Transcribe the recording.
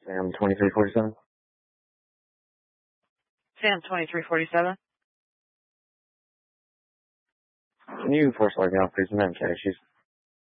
Sam 2347. Sam 2347. Can you force log out, please? I'm having cat issues.